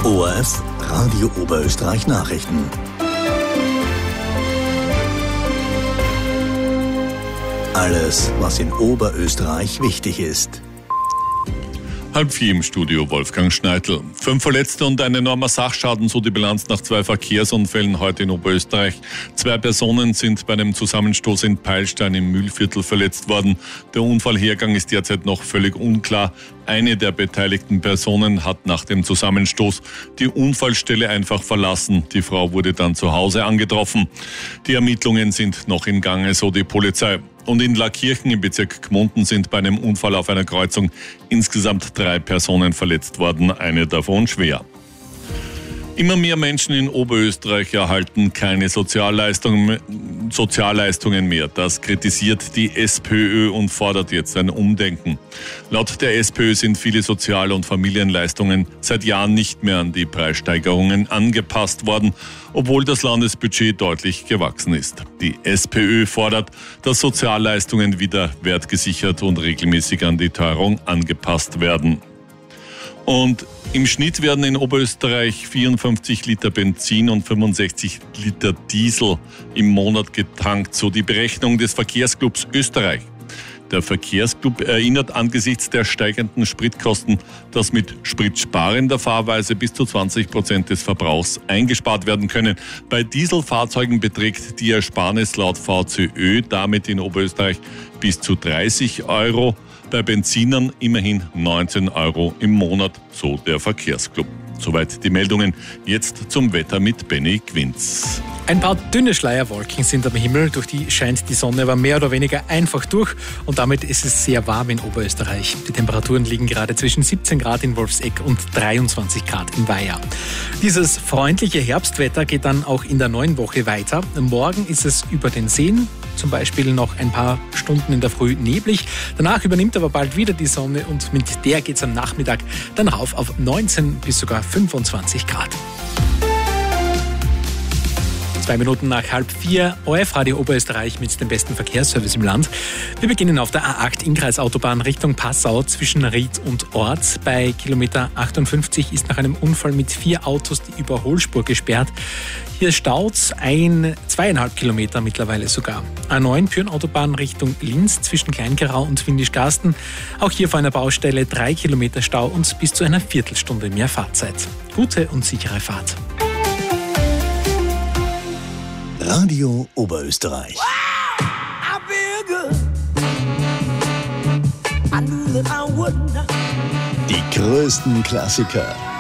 ORF Radio Oberösterreich Nachrichten. Alles, was in Oberösterreich wichtig ist. 3:30 im Studio Wolfgang Schneidl. 5 Verletzte und ein enormer Sachschaden, so die Bilanz nach 2 Verkehrsunfällen heute in Oberösterreich. 2 Personen sind bei einem Zusammenstoß in Peilstein im Mühlviertel verletzt worden. Der Unfallhergang ist derzeit noch völlig unklar. Eine der beteiligten Personen hat nach dem Zusammenstoß die Unfallstelle einfach verlassen. Die Frau wurde dann zu Hause angetroffen. Die Ermittlungen sind noch im Gange, so die Polizei. Und in Laakirchen im Bezirk Gmunden sind bei einem Unfall auf einer Kreuzung insgesamt 3 Personen verletzt worden, eine davon schwer. Immer mehr Menschen in Oberösterreich erhalten keine Sozialleistungen mehr. Das kritisiert die SPÖ und fordert jetzt ein Umdenken. Laut der SPÖ sind viele Sozial- und Familienleistungen seit Jahren nicht mehr an die Preissteigerungen angepasst worden, obwohl das Landesbudget deutlich gewachsen ist. Die SPÖ fordert, dass Sozialleistungen wieder wertgesichert und regelmäßig an die Teuerung angepasst werden. Und im Schnitt werden in Oberösterreich 54 Liter Benzin und 65 Liter Diesel im Monat getankt, so die Berechnung des Verkehrsclubs Österreich. Der Verkehrsclub erinnert angesichts der steigenden Spritkosten, dass mit spritsparender Fahrweise bis zu 20% des Verbrauchs eingespart werden können. Bei Dieselfahrzeugen beträgt die Ersparnis laut VCÖ damit in Oberösterreich bis zu 30 €. Bei Benzinern immerhin 19 € im Monat, so der Verkehrsclub. Soweit die Meldungen. Jetzt zum Wetter mit Benny Quinz. Ein paar dünne Schleierwolken sind am Himmel, durch die scheint die Sonne aber mehr oder weniger einfach durch und damit ist es sehr warm in Oberösterreich. Die Temperaturen liegen gerade zwischen 17 Grad in Wolfsegg und 23 Grad in Weiher. Dieses freundliche Herbstwetter geht dann auch in der neuen Woche weiter. Morgen ist es über den Seen, zum Beispiel noch ein paar Stunden in der Früh neblig. Danach übernimmt aber bald wieder die Sonne und mit der geht es am Nachmittag dann rauf auf 19 bis sogar 25 Grad. 2 Minuten nach 3:30, ORF Radio Oberösterreich mit dem besten Verkehrsservice im Land. Wir beginnen auf der A8 Innkreisautobahn Richtung Passau zwischen Ried und Ort. Bei Kilometer 58 ist nach einem Unfall mit 4 Autos die Überholspur gesperrt. Hier staut's 2,5 Kilometer mittlerweile sogar. A9 Pyhrn-Autobahn Richtung Linz zwischen Kleingerau und Windischgarsten. Auch hier vor einer Baustelle 3 Kilometer Stau und bis zu einer Viertelstunde mehr Fahrzeit. Gute und sichere Fahrt. Radio Oberösterreich. Wow, I feel good. I knew that I would not. Die größten Klassiker